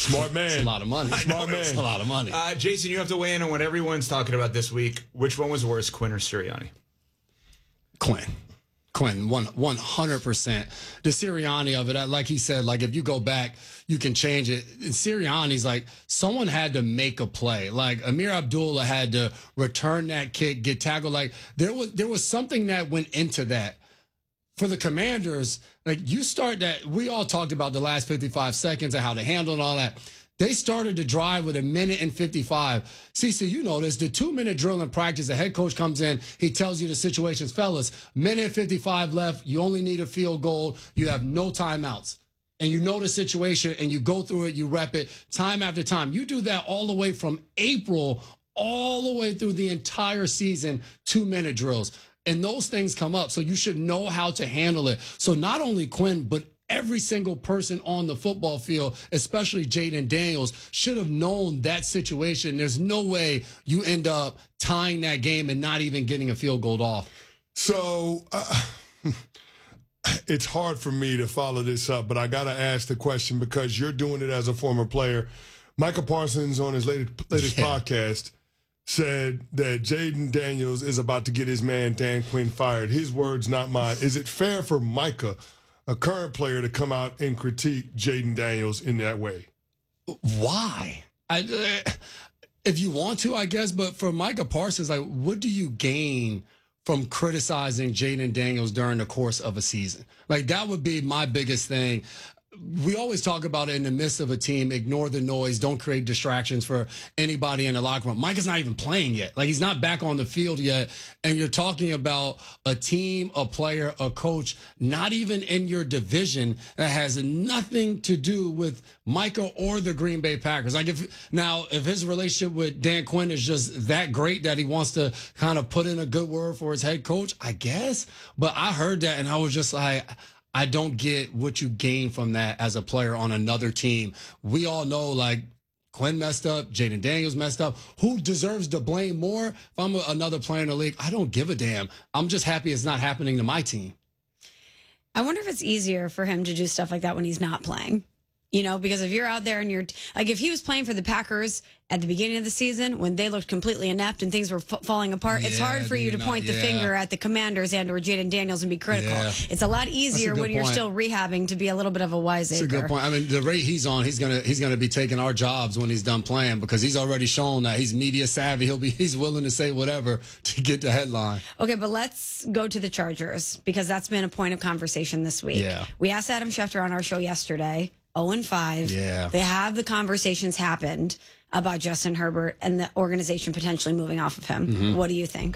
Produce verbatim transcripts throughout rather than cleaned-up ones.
Smart man. It's a lot of money. Smart man. It's a lot of money. Uh, Jason, you have to weigh in on what everyone's talking about this week. Which one was worse, Quinn or Sirianni? Quinn. Quinn, one one hundred percent. The Sirianni of it, like he said, like if you go back, you can change it. And Sirianni's like someone had to make a play. Like Amir Abdullah had to return that kick, get tackled. Like there was there was something that went into that. For the Commanders, like you start that, we all talked about the last fifty-five seconds and how to handle and all that. They started to drive with a minute and fifty-five. Cece, you know this, the two-minute drill in practice, the head coach comes in, he tells you the situations. Fellas, minute fifty-five left, you only need a field goal, you have no timeouts. And you know the situation, and you go through it, you rep it, time after time. You do that all the way from April, all the way through the entire season, two-minute drills. And those things come up, so you should know how to handle it. So not only Quinn, but every single person on the football field, especially Jayden Daniels, should have known that situation. There's no way you end up tying that game and not even getting a field goal off. So uh, it's hard for me to follow this up, but I got to ask the question because you're doing it as a former player. Micah Parsons on his latest, latest yeah. podcast said that Jayden Daniels is about to get his man Dan Quinn fired. His words, not mine. Is it fair for Micah, a current player, to come out and critique Jayden Daniels in that way? Why? I, uh, if you want to, I guess, but for Micah Parsons, like, what do you gain from criticizing Jayden Daniels during the course of a season? Like, that would be my biggest thing. We always talk about it in the midst of a team, ignore the noise, don't create distractions for anybody in the locker room. Mike is not even playing yet. Like, he's not back on the field yet. And you're talking about a team, a player, a coach, not even in your division, that has nothing to do with Micah or the Green Bay Packers. Like, if now, if his relationship with Dan Quinn is just that great that he wants to kind of put in a good word for his head coach, I guess. But I heard that and I was just like, I don't get what you gain from that as a player on another team. We all know, like, Quinn messed up, Jayden Daniels messed up. Who deserves to blame more? If I'm a, another player in the league, I don't give a damn. I'm just happy it's not happening to my team. I wonder if it's easier for him to do stuff like that when he's not playing. You know, because if you're out there and you're like, if he was playing for the Packers at the beginning of the season when they looked completely inept and things were f- falling apart, yeah, it's hard for you to not, point the yeah. finger at the Commanders and or Jayden Daniels and be critical. Yeah. It's a lot easier a when point. You're still rehabbing to be a little bit of a wiseacre. That's a good point. I mean, the rate he's on, he's gonna he's gonna be taking our jobs when he's done playing because he's already shown that he's media savvy. He'll be he's willing to say whatever to get the headline. Okay, but let's go to the Chargers because that's been a point of conversation this week. Yeah. We asked Adam Schefter on our show yesterday. oh and five. Yeah. They have the conversations happened about Justin Herbert and the organization potentially moving off of him. Mm-hmm. What do you think?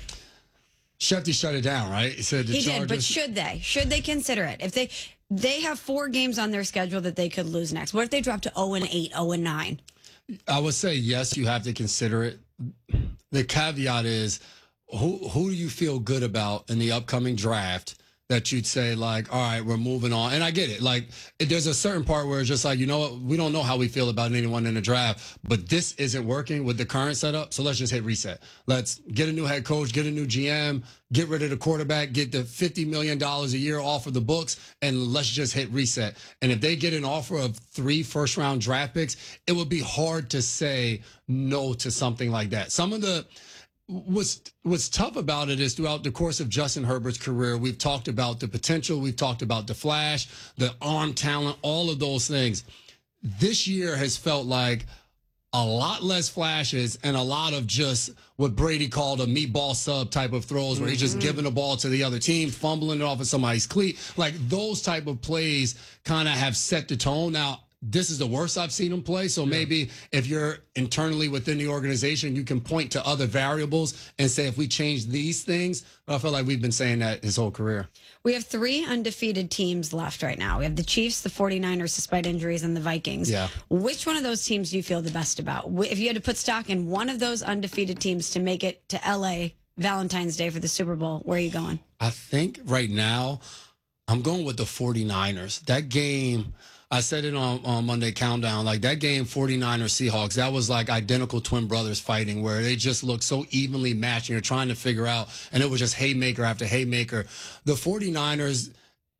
Shefty shut it down, right? He said the he Chargers... did, but should they? Should they consider it? If they they have four games on their schedule that they could lose next. What if they drop to oh and eight, oh and nine? I would say yes, you have to consider it. The caveat is, who who do you feel good about in the upcoming draft that you'd say, like, all right, we're moving on? And I get it. Like, it, there's a certain part where it's just like, you know what? We don't know how we feel about anyone in the draft, but this isn't working with the current setup, so let's just hit reset. Let's get a new head coach, get a new G M, get rid of the quarterback, get the fifty million dollars a year off of the books, and let's just hit reset. And if they get an offer of three first-round draft picks, it would be hard to say no to something like that. Some of the... What's what's tough about it is throughout the course of Justin Herbert's career, we've talked about the potential, we've talked about the flash, the arm talent, all of those things. This year has felt like a lot less flashes and a lot of just what Brady called a meatball sub type of throws where he's just giving the ball to the other team, fumbling it off of somebody's cleat. Like those type of plays kind of have set the tone. Now, this is the worst I've seen him play. So maybe if you're internally within the organization, you can point to other variables and say, if we change these things, but I feel like we've been saying that his whole career. We have three undefeated teams left right now. We have the Chiefs, the 49ers, despite injuries, and the Vikings. Yeah. Which one of those teams do you feel the best about? If you had to put stock in one of those undefeated teams to make it to L A Valentine's Day for the Super Bowl, where are you going? I think right now I'm going with the 49ers. That game... I said it on, on Monday Countdown, like that game, 49ers Seahawks, that was like identical twin brothers fighting where they just looked so evenly matched and you're trying to figure out, and it was just haymaker after haymaker. The 49ers,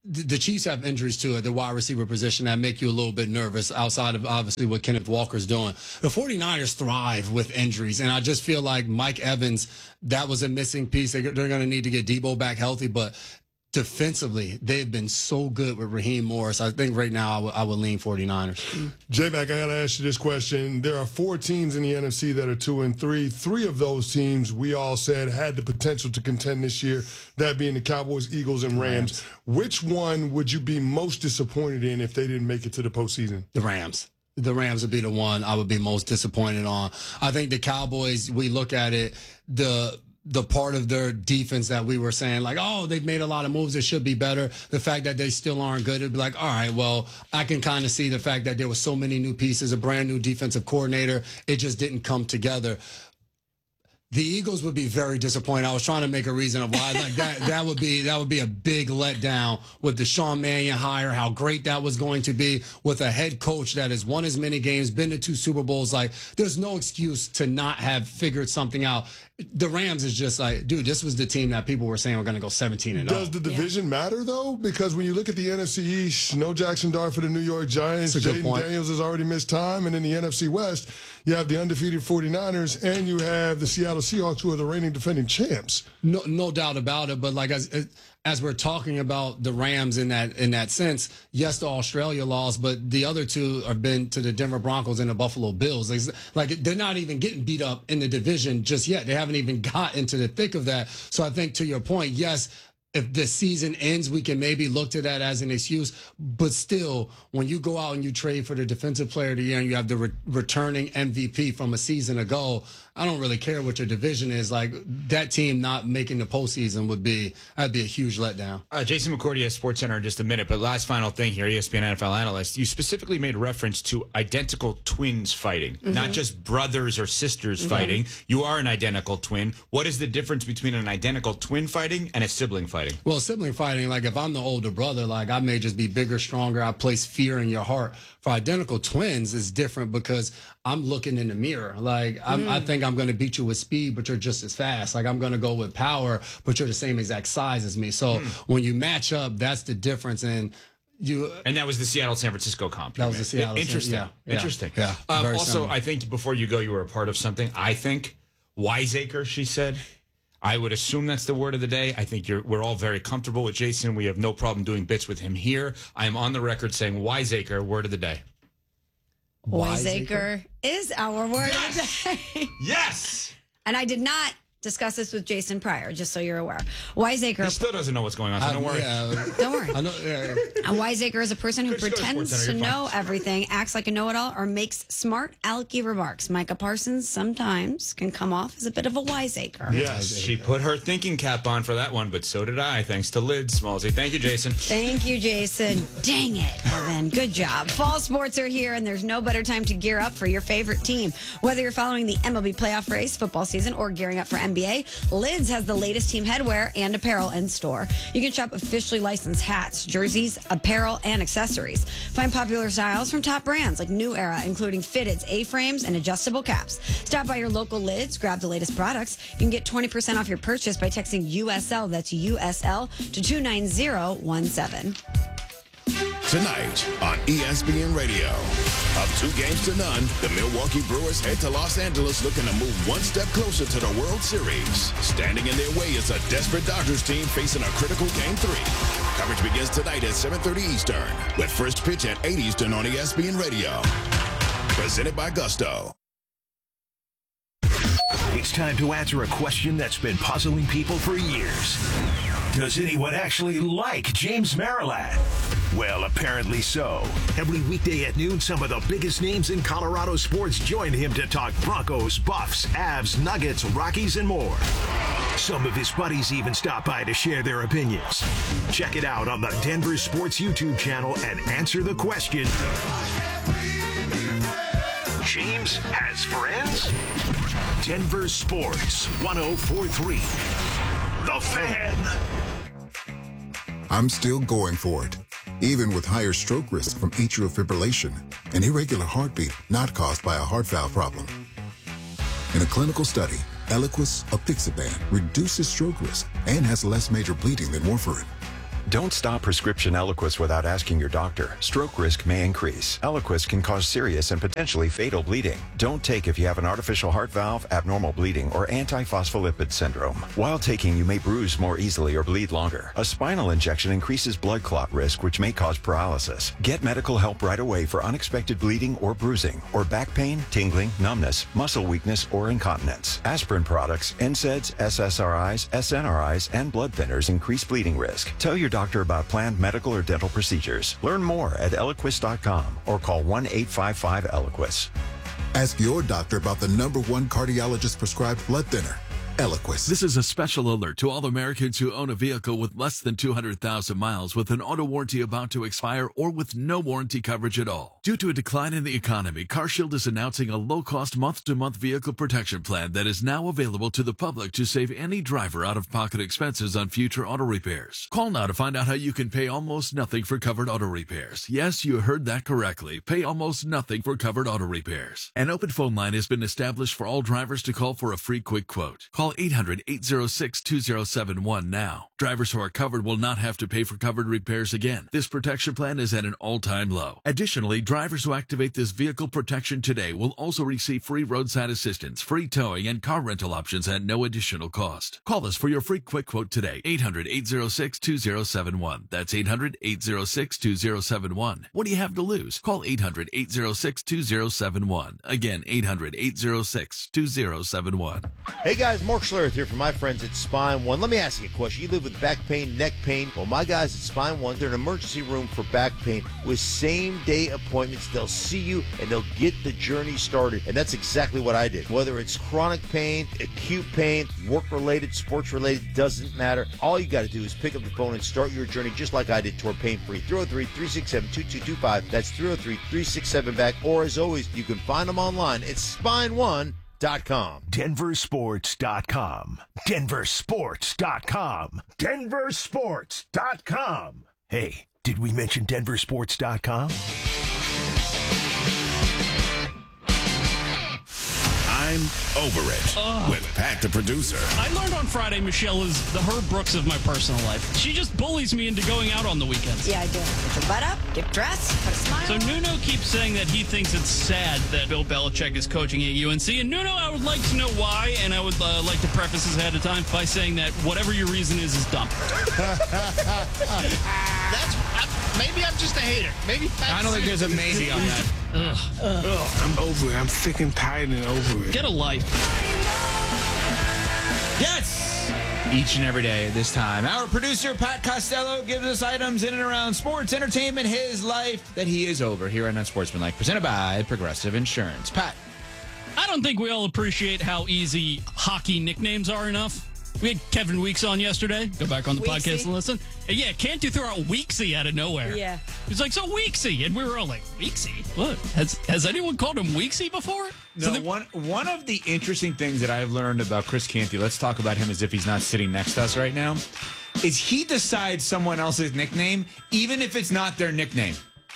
the Chiefs have injuries too at the wide receiver position that make you a little bit nervous outside of obviously what Kenneth Walker's doing. The 49ers thrive with injuries, and I just feel like Mike Evans, that was a missing piece. They're going to need to get Debo back healthy, but defensively, they've been so good with Raheem Morris. I think right now I would, I would lean 49ers. J-Mac, I got to ask you this question. There are four teams in the N F C that are two and three. Three of those teams we all said had the potential to contend this year, that being the Cowboys, Eagles, and Rams. Rams. Which one would you be most disappointed in if they didn't make it to the postseason? The Rams. The Rams would be the one I would be most disappointed on. I think the Cowboys, we look at it, the the part of their defense that we were saying, like, oh, they've made a lot of moves, it should be better. The fact that they still aren't good, it'd be like, all right, well, I can kind of see the fact that there was so many new pieces, a brand new defensive coordinator, it just didn't come together. The Eagles would be very disappointed. I was trying to make a reason of why. Like that, that would be that would be a big letdown with the Sean Mannion hire. How great that was going to be with a head coach that has won as many games, been to two Super Bowls. Like, there's no excuse to not have figured something out. The Rams is just like, dude, this was the team that people were saying were going to go seventeen and oh. Does the division yeah. matter, though? Because when you look at the N F C East, no Jackson Dart for the New York Giants. Jaden Daniels has already missed time. And in the N F C West, you have the undefeated 49ers and you have the Seattle Seahawks, who are the reigning defending champs. No, no doubt about it. But like as as we're talking about the Rams in that in that sense, yes, the Australia loss, but the other two have been to the Denver Broncos and the Buffalo Bills. Like, like they're not even getting beat up in the division just yet. They haven't even got into the thick of that. So I think to your point, yes, if the season ends, we can maybe look to that as an excuse. But still, when you go out and you trade for the defensive player of the year and you have the re- returning M V P from a season ago, I don't really care what your division is. Like, that team not making the postseason would be, that'd be a huge letdown. Uh, Jason McCourty at SportsCenter in just a minute, but last final thing here, E S P N N F L analyst, you specifically made reference to identical twins fighting, mm-hmm. not just brothers or sisters mm-hmm. fighting. You are an identical twin. What is the difference between an identical twin fighting and a sibling fighting? Well, sibling fighting, like if I'm the older brother, like I may just be bigger, stronger. I place fear in your heart. For identical twins, is different because I'm looking in the mirror. Like I'm, mm. I think I'm going to beat you with speed, but you're just as fast. Like I'm going to go with power, but you're the same exact size as me. So mm. when you match up, that's the difference. And you and that was the Seattle San Francisco comp. That was the Seattle. Interesting. Yeah, yeah, Interesting. Yeah. Um, also, similar. I think before you go, you were a part of something. I think wiseacre. She said. I would assume that's the word of the day. I think you're, we're all very comfortable with Jason. We have no problem doing bits with him here. I am on the record saying wiseacre, word of the day. Wiseacre is our word yes! of the day. Yes! And I did not discuss this with Jason prior, just so you're aware. Wiseacre. He still doesn't know what's going on, so um, don't worry. Yeah. Don't worry. I know, yeah. A wiseacre is a person who Just pretends to know everything, acts like a know-it-all, or makes smart, alecky remarks. Micah Parsons sometimes can come off as a bit of a wiseacre. Yes, she put her thinking cap on for that one, but so did I, thanks to Lids, Smallsy. Thank you, Jason. Thank you, Jason. Dang it, Evan. Good job. Fall sports are here, and there's no better time to gear up for your favorite team. Whether you're following the M L B playoff race, football season, or gearing up for N B A, Lids has the latest team headwear and apparel in store. You can shop officially licensed hats, jerseys, apparel, and accessories. Find popular styles from top brands like New Era, including fitteds, A-frames, and adjustable caps. Stop by your local Lids, grab the latest products. You can get twenty percent off your purchase by texting U S L, that's U S L, to two nine zero one seven. Tonight on E S P N Radio. Up two games to none, the Milwaukee Brewers head to Los Angeles looking to move one step closer to the World Series. Standing in their way is a desperate Dodgers team facing a critical Game three. Coverage begins tonight at seven thirty Eastern, with first pitch at eight Eastern on E S P N Radio. Presented by Gusto. It's time to answer a question that's been puzzling people for years. Does anyone actually like James Merilatt? Well, apparently so. Every weekday at noon, some of the biggest names in Colorado sports join him to talk Broncos, Buffs, Avs, Nuggets, Rockies, and more. Some of his buddies even stop by to share their opinions. Check it out on the Denver Sports YouTube channel and answer the question, James has friends? Denver Sports, one oh four point three. The Fan. I'm still going for it, even with higher stroke risk from atrial fibrillation, an irregular heartbeat not caused by a heart valve problem. In a clinical study, Eliquis apixaban reduces stroke risk and has less major bleeding than warfarin. Don't stop prescription Eliquis without asking your doctor. Stroke risk may increase. Eliquis can cause serious and potentially fatal bleeding. Don't take if you have an artificial heart valve, abnormal bleeding, or antiphospholipid syndrome. While taking, you may bruise more easily or bleed longer. A spinal injection increases blood clot risk, which may cause paralysis. Get medical help right away for unexpected bleeding or bruising, or back pain, tingling, numbness, muscle weakness, or incontinence. Aspirin products, N SAIDs, S S R Is, S N R Is, and blood thinners increase bleeding risk. Tell your doctor about planned medical or dental procedures. Learn more at Eliquis dot com or call one eight five five Eliquis. Ask your doctor about the number one cardiologist prescribed blood thinner, Eliquis. This is a special alert to all Americans who own a vehicle with less than two hundred thousand miles with an auto warranty about to expire or with no warranty coverage at all. Due to a decline in the economy, CarShield is announcing a low-cost month-to-month vehicle protection plan that is now available to the public to save any driver out-of-pocket expenses on future auto repairs. Call now to find out how you can pay almost nothing for covered auto repairs. Yes, you heard that correctly. Pay almost nothing for covered auto repairs. An open phone line has been established for all drivers to call for a free quick quote. Call eight hundred, eight oh six, two oh seven one now. Drivers who are covered will not have to pay for covered repairs again. This protection plan is at an all-time low. Additionally, drivers who activate this vehicle protection today will also receive free roadside assistance, free towing, and car rental options at no additional cost. Call us for your free quick quote today. eight hundred, eight oh six, two oh seven one. That's eight hundred, eight oh six, two oh seven one. What do you have to lose? Call eight hundred, eight oh six, two oh seven one. Again, eight hundred, eight oh six, two oh seven one. Hey guys, Mark Schlereth here from my friends at Spine One. Let me ask you a question. You live with back pain, neck pain. Well, my guys at Spine One, they're an emergency room for back pain with same-day appointments. They'll see you and they'll get the journey started. And that's exactly what I did. Whether it's chronic pain, acute pain, work-related, sports-related, doesn't matter. All you got to do is pick up the phone and start your journey just like I did toward pain-free. three oh three, three six seven, two two two five. That's three oh three, three six seven, back. Or as always, you can find them online at spine one dot com. Denver Sports dot com. Denver Sports dot com. Denver Sports dot com. Hey, did we mention Denver Sports dot com? I'm over it Ugh. with Pat the producer. I learned on Friday Michelle is the Herb Brooks of my personal life. She just bullies me into going out on the weekends. Yeah, I do. Get your butt up, get dressed, put a smile So on. Nuno keeps saying that he thinks it's sad that Bill Belichick is coaching at U N C. And Nuno, I would like to know why, and I would uh, like to preface this ahead of time by saying that whatever your reason is, is dumb. That's I, maybe I'm just a hater. Maybe Pat's I don't think there's a maybe on that. Ugh. Ugh, I'm over it. I'm sick and tired and over it. Get a life. Yes! Each and every day at this time, our producer, Pat Costello, gives us items in and around sports, entertainment, his life that he is over here on Unsportsmanlike, presented by Progressive Insurance. Pat. I don't think we all appreciate how easy hockey nicknames are enough. We had Kevin Weeks on yesterday. Go back on the Weeksy. podcast and listen. And yeah, Cantu threw out Weeksy out of nowhere. Yeah. He's like, so Weeksy. And we were all like, Weeksy? What? Has has anyone called him Weeksy before? No, So the- one one of the interesting things that I've learned about Chris Canty, let's talk about him as if he's not sitting next to us right now, is he decides someone else's nickname, even if it's not their nickname.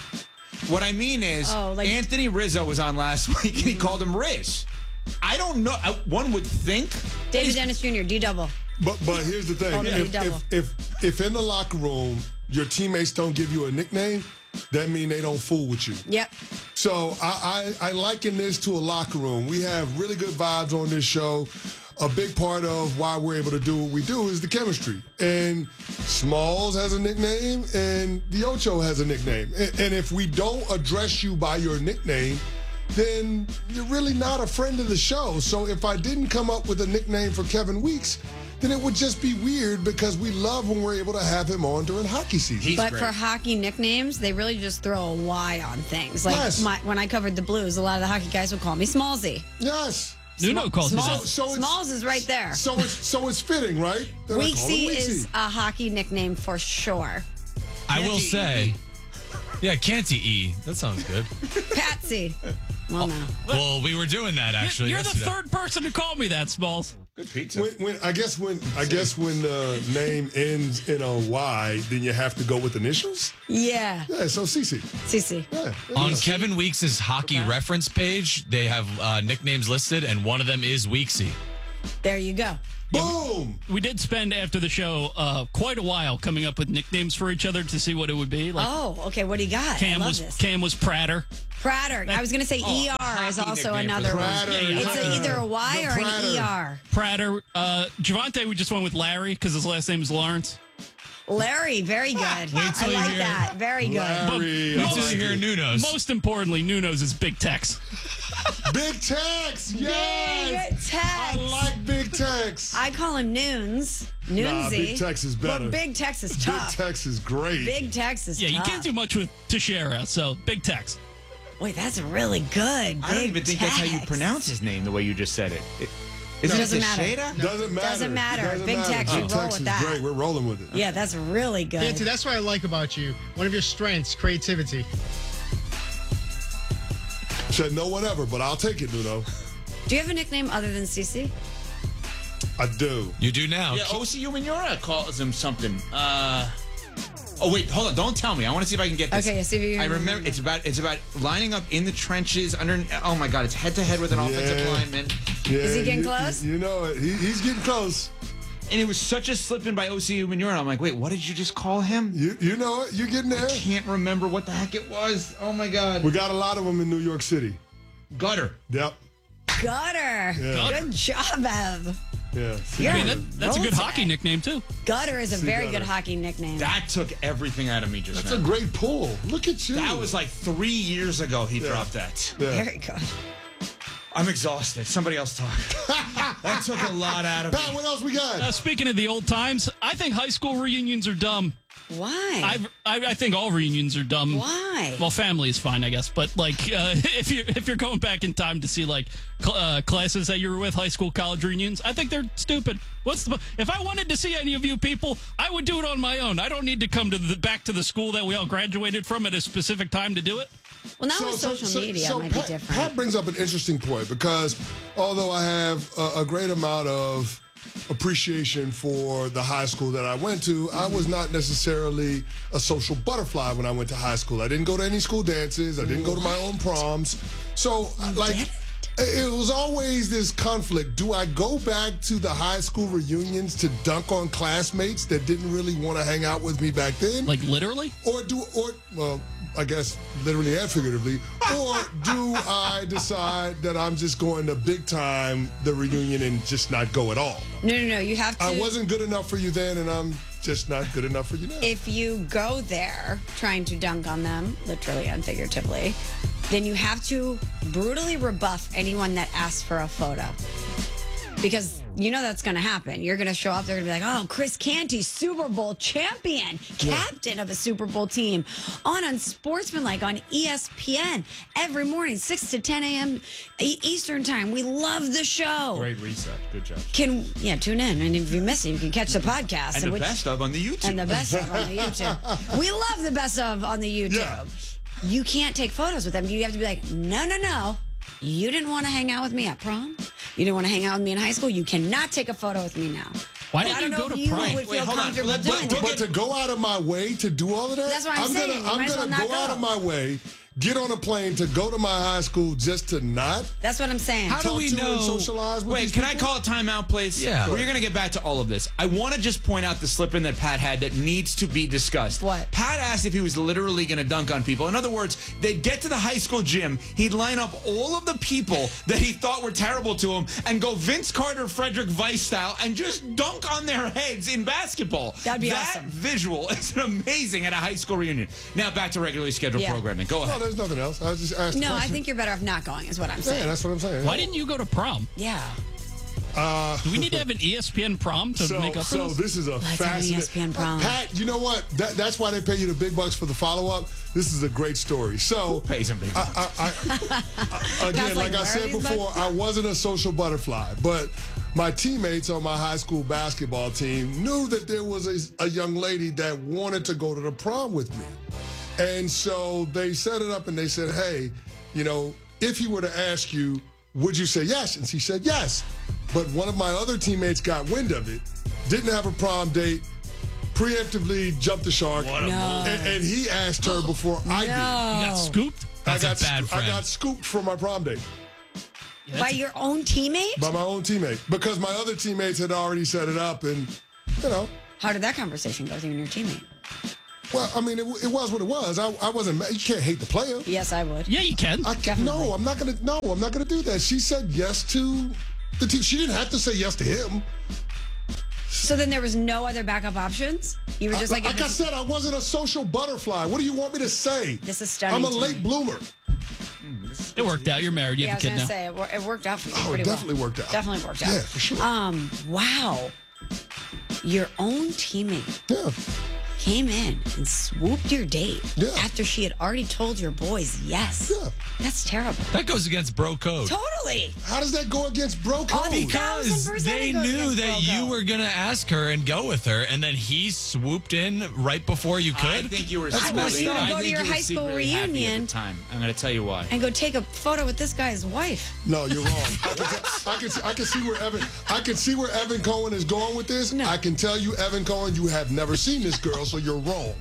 What I mean is, Oh, like- Anthony Rizzo was on last week, and he called him Riz. I don't know. I, one would think. David Dennis Junior, D-double. But but here's the thing: Oh, no, if, double. if if if in the locker room your teammates don't give you a nickname, that means they don't fool with you. Yep. So I, I I liken this to a locker room. We have really good vibes on this show. A big part of why we're able to do what we do is the chemistry. And Smalls has a nickname, and the Ocho has a nickname. And, and if we don't address you by your nickname, then you're really not a friend of the show. So if I didn't come up with a nickname for Kevin Weeks, then it would just be weird because we love when we're able to have him on during hockey season. But for hockey nicknames, they really just throw a Y on things. Like Yes. my, when I covered the Blues, a lot of the hockey guys would call me Smallsy. Yes. Nuno calls me Smalls, that. So it's- Smalls is right there. So it's so it's fitting, right? Then I call him Weeksy Weeksy. is a hockey nickname for sure. I will say, yeah, Canty E. That sounds good. Patsy. Well, no. Well, we were doing that actually. You're the yesterday. third person to call me that, Smalls. Good pizza. When, when I guess when I guess when the name ends in a Y, then you have to go with initials. Yeah. Yeah, so Cece. Cece. Yeah. On Kevin Weeks' hockey reference page, they have uh, nicknames listed, and one of them is Weeksy. There you go. Boom! We did spend after the show uh, quite a while coming up with nicknames for each other to see what it would be. Like Oh, okay. What do you got? Cam I love was this. Cam was Prater. Prater. I was going to say Oh, E R is also nickname for another one. Prater. It's a, Yeah. either a Y The or an Prater. E R. Prater. Uh, Javante, we just went with Larry because his last name is Lawrence. Larry, very good. I till you like hear- that. Very good. Larry, But I Wait till like you hear it. Nuno's. Most importantly, Nuno's is Big Tex. Big Tex, yes. Big Tex. I like Big Tex. I call him Noons. Noonsy. Nah, Big Tex is better. But Big Tex is Big tough. Tex is great. Big Tex is Yeah, you tough. can't do much with Teixeira, so Big Tex. Wait, that's really good. I don't Big even think that's how you Tex. pronounce his name the way you just said it. it isn't Doesn't it matter. Teixeira? Doesn't matter. Doesn't matter. Doesn't Big matter. Tex, Big you roll Tex with is that. great. We're rolling with it. Yeah, that's really good. Canty, that's what I like about you. One of your strengths, creativity. Said no one ever, but I'll take it, Nuno. Do you have a nickname other than Cece? I do. You do now. Yeah, O C U Manura calls him something. Uh, oh wait, hold on! Don't tell me. I want to see if I can get this. Okay, yeah, see if you I remember. remember. It's about. It's about lining up in the trenches under. Oh my God! It's head to head with an offensive Yeah. lineman, Yeah, Is he getting you, close? You, you know it. He, he's getting close. and it was such a slip in by O C U Manura. I'm like, wait, what did you just call him? You you know it. You're getting there. Can't remember what the heck it was. Oh my God! We got a lot of them in New York City. Gutter. Yep. Gutter. Yeah. Good job, Ev. Yeah. See, You're I mean, that, that's a roll good today. hockey nickname, too. Gutter is a See, very Gutter. good hockey nickname. That took everything out of me just That's now. a great pull. Look at you. That was like three years ago he dropped that. Yeah. Very good. I'm exhausted. Somebody else talk. That took a lot out of me. Pat, what else we got? Uh, speaking of the old times, I think high school reunions are dumb. Why? I've, I I think all reunions are dumb. Why? Well, family is fine, I guess, but like uh, if you if you're going back in time to see like cl- uh, classes that you were with, high school, college reunions, I think they're stupid. What's the if I wanted to see any of you people, I would do it on my own. I don't need to come to the back to the school that we all graduated from at a specific time to do it. Well, now with social media, it might Pat, be different. Pat brings up an interesting point because although I have a, a great amount of appreciation for the high school that I went to, I was not necessarily a social butterfly when I went to high school. I didn't go to any school dances. I didn't go to my own proms. So, like, it? it was always this conflict. Do I go back to the high school reunions to dunk on classmates that didn't really want to hang out with me back then? Like literally? Or do, or, well, I guess literally and figuratively, or do I decide that I'm just going to big time the reunion and just not go at all? No, no, no. You have to. I wasn't good enough for you then, and I'm just not good enough for you now. If you go there trying to dunk on them, literally and figuratively, then you have to brutally rebuff anyone that asks for a photo. Because you know that's going to happen. You're going to show up, they're going to be like, oh, Chris Canty, Super Bowl champion, captain of a Super Bowl team, on Unsportsmanlike on E S P N every morning, six to ten a.m. E- Eastern time. We love the show. Great reset. Good job. Can, yeah, tune in. And if you miss it, you can catch the podcast. And the which- best of on the YouTube. And the best of on the YouTube. We love the best of on the YouTube. Yeah. You can't take photos with them. You have to be like, no, no, no. You didn't want to hang out with me at prom. You didn't want to hang out with me in high school. You cannot take a photo with me now. Why I didn't don't you know go if to you prom? would Wait, feel hold on. comfortable Let- doing let- that. But to go out of my way to do all of that, That's what I'm saying. You gonna, I'm might as gonna well not go out go. of my way, get on a plane to go to my high school just to not. That's what I'm saying. How do talk we to know? and socialize with Wait, these can I people? call a timeout, please? Yeah. We're going to get back to all of this. I want to just point out the slip-in that Pat had that needs to be discussed. What? Pat asked if he was literally going to dunk on people. In other words, they'd get to the high school gym, he'd line up all of the people that he thought were terrible to him and go Vince Carter, Frederick Weiss style and just dunk on their heads in basketball. That'd be that awesome. visual is amazing at a high school reunion. Now back to regularly scheduled Yeah. programming. Go No, ahead. there's nothing else. I was just asked. No, I think you're better off not going, is what I'm Yeah, saying. that's what I'm saying. Why didn't you go to prom? Yeah. Uh, Do we need to have an E S P N prom to so, make up for so this? this is a have an fascinating. E S P N prom. Pat, you know what? That, that's why they pay you the big bucks for the follow up. This is a great story. So Pays him big I, I, I, I, again, like, like I where are said these before, bucks? I wasn't a social butterfly, but my teammates on my high school basketball team knew that there was a, a young lady that wanted to go to the prom with me. And so they set it up and they said, hey, you know, if he were to ask you, would you say yes? And she said yes. But one of my other teammates got wind of it, didn't have a prom date, preemptively jumped the shark, What a No. and, and he asked her before I did. You got scooped? I That's a got, bad I friend. got scooped for my prom date. By your own teammate? By my own teammate. Because my other teammates had already set it up and, you know. How did that conversation go with you and your teammate? Well, I mean, it, it was what it was. I, I wasn't mad. You can't hate the player. Yes, I would. Yeah, you can. I, no, I'm not going to. No, I'm not going to do that. She said yes to the team. She didn't have to say yes to him. So then there was no other backup options? You were just I, like... Like I said, I wasn't a social butterfly. What do you want me to say? This is stunning. I'm a to late me. bloomer. It worked out. You're married. You Yeah, I have was a going kid to now. say, it, wor- it worked out for you Oh, it pretty definitely well. worked out. Definitely worked out. Yeah, for sure. Um, wow. Your own teammate Yeah. came in and swooped your date Yeah. after she had already told your boys yes. Yeah. That's terrible. That goes against bro code. Totally. How does that go against bro code? thousand Because percent they it goes knew against that bro you code. were going to ask her and go with her, and then he swooped in right before you could. I think you were. I want you to I go to think your you were high school secretly happy at the reunion. time. I'm going to tell you why. And go take a photo with this guy's wife. No, you're wrong. I can, t- I, can see, I can see where Evan. I can see where Evan Cohen is going with this. No. I can tell you, Evan Cohen, you have never seen this girl, so you're wrong.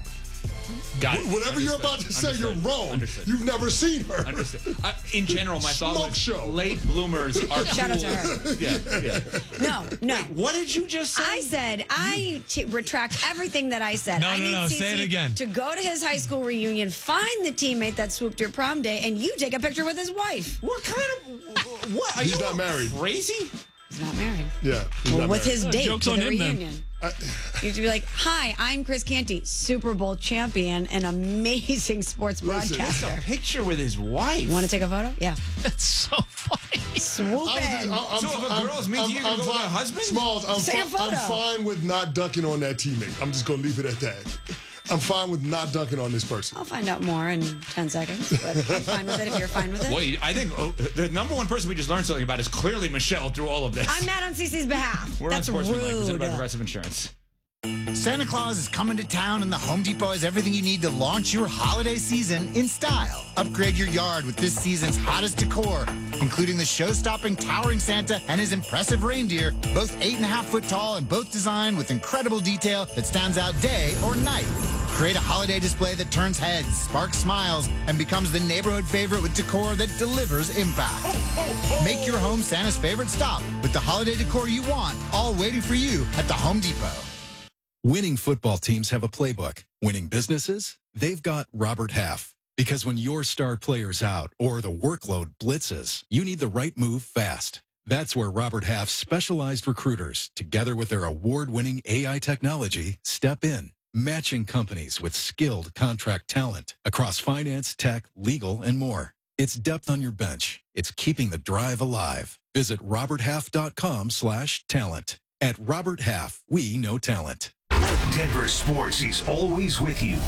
Got it. Wh- Whatever you're Understood. about to say, Understood. you're wrong. Understood. You've never seen her. Understood. Uh, in general, my thought Smoke was show. late bloomers are Shout out cool. to her. Yeah, yeah. No, no. What did you just say? I said I t- retract everything that I said. No, I no, need no, Cece say it again. to go to his high school reunion, find the teammate that swooped your prom day, and you take a picture with his wife. What kind of what? Are He's you not married. Crazy? He's not married. Yeah. he's Well, not with married. his Uh, date joke's to on the him, then. reunion. You have to be like, "Hi, I'm Chris Canty, Super Bowl champion and amazing sports Listen, broadcaster. A picture with his wife. Want to take a photo? Yeah. That's so funny. Swoop I'm just- in. I'm- I'm- So if a I'm- girl's mean to I'm- you, you're gonna I'm go with fine. her husband? Smalls, I'm, Take a fi- I'm photo. fine with not dunking on that teammate. I'm just going to leave it at that. I'm fine with not dunking on this person. I'll find out more in ten seconds, but I'm fine with it if you're fine with it. Well, I think oh, the number one person we just learned something about is clearly Michelle through all of this. I'm mad on Cece's behalf. We're That's on Sportsmanlike, presented by rude. Progressive Insurance. Santa Claus is coming to town, and the Home Depot has everything you need to launch your holiday season in style. Upgrade your yard with this season's hottest decor, including the show-stopping towering Santa and his impressive reindeer, both eight and a half foot tall and both designed with incredible detail that stands out day or night. Create a holiday display that turns heads, sparks smiles, and becomes the neighborhood favorite with decor that delivers impact. Make your home Santa's favorite stop with the holiday decor you want, all waiting for you at the Home Depot. Winning football teams have a playbook. Winning businesses, they've got Robert Half. Because when your star player's out or the workload blitzes, you need the right move fast. That's where Robert Half's specialized recruiters, together with their award-winning A I technology, step in, matching companies with skilled contract talent across finance, tech, legal, and more. It's depth on your bench. It's keeping the drive alive. Visit roberthalf.com slash talent. At Robert Half, we know talent. Denver Sports is always with you.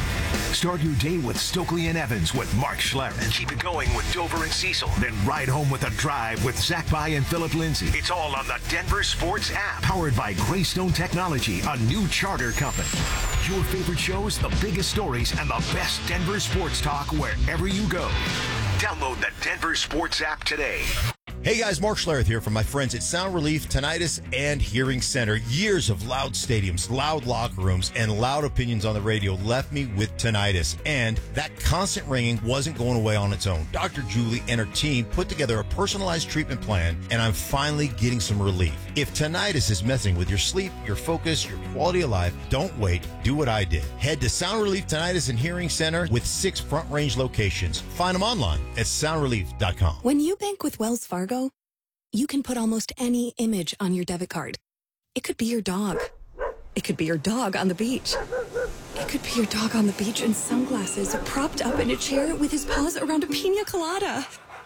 Start your day with Stokely and Evans with Mark Schlereth. Keep it going with Dover and Cecil. Then ride home with a drive with Zach By and Philip Lindsay. It's all on the Denver Sports app. Powered by Greystone Technology, a new charter company. Your favorite shows, the biggest stories, and the best Denver sports talk wherever you go. Download the Denver Sports app today. Hey guys, Mark Schlereth here from my friends at Sound Relief, Tinnitus, and Hearing Center. Years of loud stadiums, loud locker rooms, and loud opinions on the radio left me with tinnitus. And that constant ringing wasn't going away on its own. Doctor Julie and her team put together a personalized treatment plan, and I'm finally getting some relief. If tinnitus is messing with your sleep, your focus, your quality of life, don't wait. Do what I did. Head to Sound Relief Tinnitus and Hearing Center with six Front Range locations. Find them online at sound relief dot com. When you bank with Wells Fargo, you can put almost any image on your debit card. It could be your dog. It could be your dog on the beach. It could be your dog on the beach in sunglasses, propped up in a chair with his paws around a pina colada.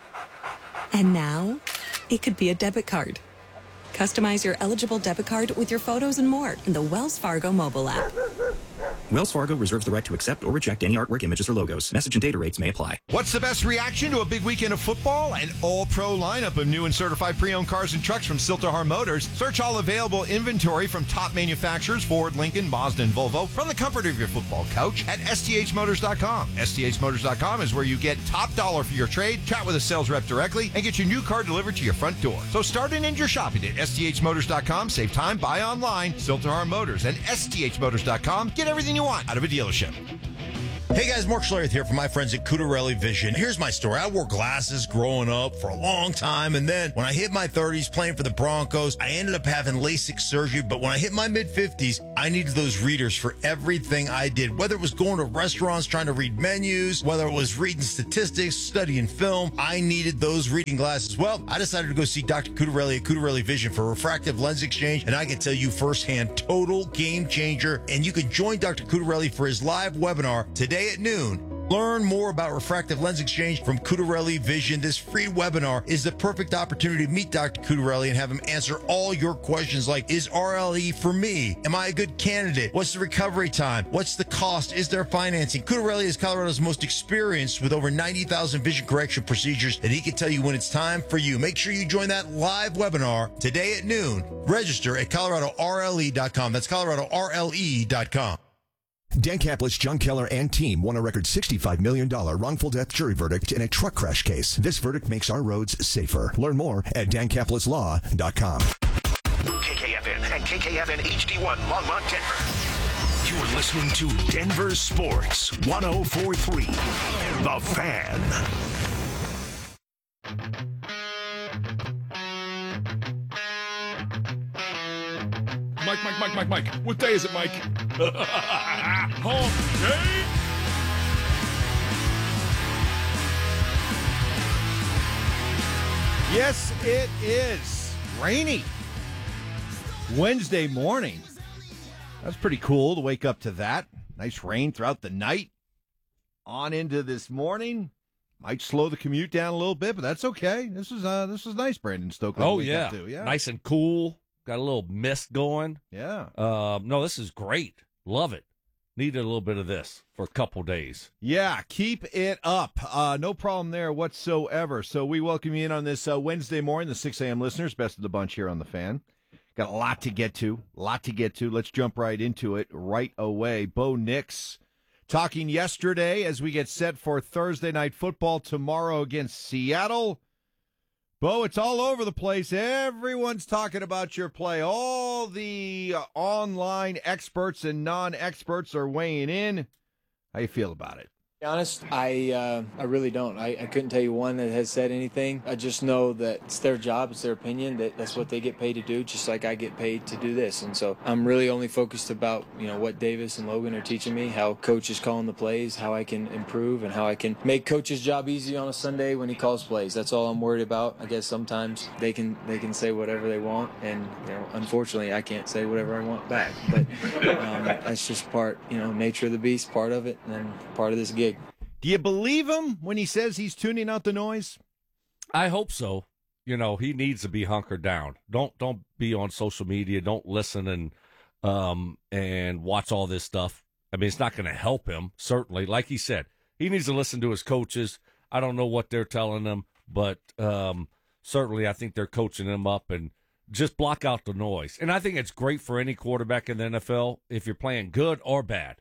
And now, it could be a debit card. Customize your eligible debit card with your photos and more in the Wells Fargo mobile app. Wells Fargo reserves the right to accept or reject any artwork, images, or logos. Message and data rates may apply. What's the best reaction to a big weekend of football? An all-pro lineup of new and certified pre-owned cars and trucks from Silterhar Motors. Search all available inventory from top manufacturers, Ford, Lincoln, Mazda, and Volvo, from the comfort of your football couch at S T H motors dot com. S T H motors dot com is where you get top dollar for your trade, chat with a sales rep directly, and get your new car delivered to your front door. So start and end your shopping at S T H motors dot com. Save time, buy online. Silterhar Motors and S T H motors dot com. Get everything you want out of a dealership. Hey guys, Mark Schlereth here from my friends at Cudarelli Vision. Here's my story. I wore glasses growing up for a long time, and then when I hit my thirties playing for the Broncos, I ended up having LASIK surgery, but when I hit my mid-fifties, I needed those readers for everything I did, whether it was going to restaurants trying to read menus, whether it was reading statistics, studying film, I needed those reading glasses. Well, I decided to go see Doctor Cudarelli at Cudarelli Vision for refractive lens exchange, and I can tell you firsthand, total game changer, and you can join Doctor Cudarelli for his live webinar today at noon. Learn more about refractive lens exchange from Cudarelli Vision. This free webinar is the perfect opportunity to meet Doctor Cudarelli and have him answer all your questions like, is R L E for me? Am I a good candidate? What's the recovery time? What's the cost? Is there financing? Cudarelli is Colorado's most experienced with over ninety thousand vision correction procedures, and he can tell you when it's time for you. Make sure you join that live webinar today at noon. Register at Colorado R L E dot com. That's Colorado R L E dot com. Dan Caplis, John Keller, and team won a record sixty-five million dollars wrongful death jury verdict in a truck crash case. This verdict makes our roads safer. Learn more at dan caplis law dot com. K K F N and K K F N H D one, Longmont, Denver. You're listening to Denver Sports one oh four point three, The Fan. Mike, Mike, Mike, Mike, Mike. What day is it, Mike? Hump day. Yes, it is rainy Wednesday morning. That's pretty cool to wake up to that. Nice rain throughout the night. On into this morning. Might slow the commute down a little bit, but that's okay. This is uh, this is nice, Brandon Stokely. to Oh, wake yeah. up to. yeah. Nice and cool. Got a little mist going. Yeah. Um, no, this is great. Love it. Needed a little bit of this for a couple days. Yeah, keep it up. Uh, no problem there whatsoever. So we welcome you in on this uh, Wednesday morning, the six a.m. listeners, best of the bunch here on The Fan. Got a lot to get to, a lot to get to. Let's jump right into it right away. Bo Nix talking yesterday as we get set for Thursday Night Football tomorrow against Seattle. Bo, it's all over the place. Everyone's talking about your play. All the uh, online experts and non-experts are weighing in. How you feel about it? To be honest, I uh, I really don't. I, I couldn't tell you one that has said anything. I just know that it's their job, it's their opinion, that that's what they get paid to do, just like I get paid to do this. And so I'm really only focused about, you know, what Davis and Logan are teaching me, how Coach is calling the plays, how I can improve, and how I can make Coach's job easy on a Sunday when he calls plays. That's all I'm worried about. I guess sometimes they can they can say whatever they want, and you know, unfortunately, I can't say whatever I want back. But um, that's just part, you know, nature of the beast, part of it, and part of this gig. Do you believe him when he says he's tuning out the noise? I hope so. You know, he needs to be hunkered down. Don't don't be on social media. Don't listen and um and watch all this stuff. I mean, it's not going to help him, certainly. Like he said, he needs to listen to his coaches. I don't know what they're telling him, but um, certainly I think they're coaching him up, and just block out the noise. And I think it's great for any quarterback in the N F L if you're playing good or bad.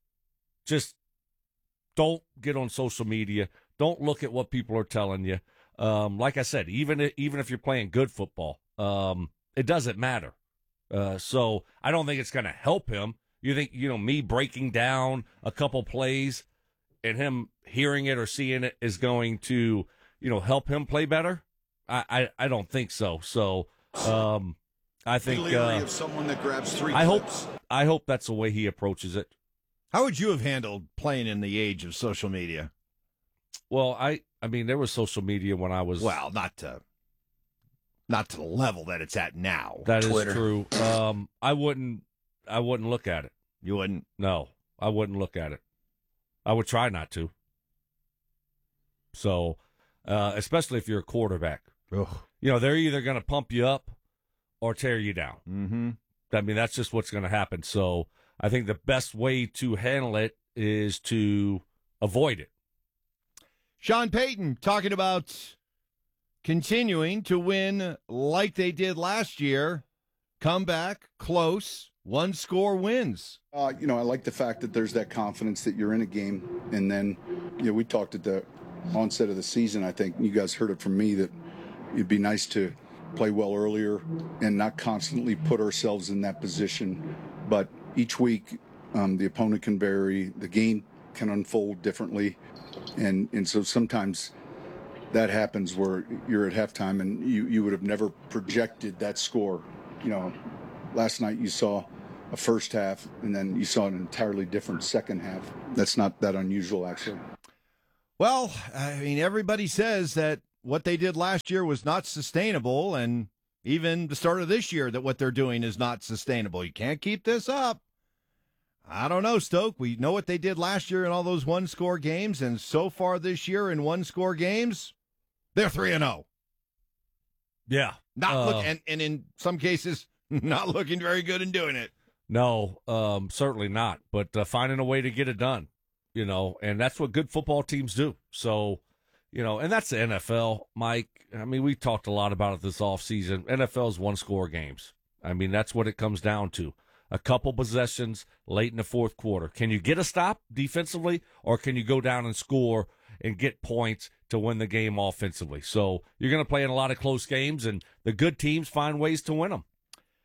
Just don't get on social media. Don't look at what people are telling you. Um, like I said, even even if you're playing good football, um, it doesn't matter. Uh, so I don't think it's going to help him. You think, you know, me breaking down a couple plays and him hearing it or seeing it is going to, you know, help him play better? I, I, I don't think so. So um, I think uh, of someone that grabs three I hope clips. I hope that's the way he approaches it. How would you have handled playing in the age of social media? Well, I, I mean, there was social media when I was... Well, not to, not to the level that it's at now. That is Twitter. true. Um, I wouldn't, I wouldn't look at it. You wouldn't? No, I wouldn't look at it. I would try not to. So, uh, especially if you're a quarterback. Ugh. You know, they're either going to pump you up or tear you down. Mm-hmm. I mean, that's just what's going to happen. So I think the best way to handle it is to avoid it. Sean Payton talking about continuing to win like they did last year. Come back, close, one-score wins. Uh, you know, I like the fact that there's that confidence that you're in a game. And then, you know, we talked at the onset of the season, I think you guys heard it from me, that it'd be nice to play well earlier and not constantly put ourselves in that position. But each week, um, the opponent can vary, the game can unfold differently. And, and so sometimes that happens where you're at halftime and you, you would have never projected that score. You know, last night you saw a first half and then you saw an entirely different second half. That's not that unusual, actually. Well, I mean, everybody says that what they did last year was not sustainable, and even the start of this year that what they're doing is not sustainable. You can't keep this up. I don't know, Stoke. We know what they did last year in all those one-score games, and so far this year in one-score games, they're three and oh. Yeah. Not uh, look, and, and in some cases, not looking very good in doing it. No, um, certainly not. But uh, finding a way to get it done, you know, and that's what good football teams do. So, you know, and that's the N F L, Mike. I mean, we talked a lot about it this offseason. N F L's one-score games. I mean, that's what it comes down to. A couple possessions late in the fourth quarter. Can you get a stop defensively, or can you go down and score and get points to win the game offensively? So you're going to play in a lot of close games, and the good teams find ways to win them.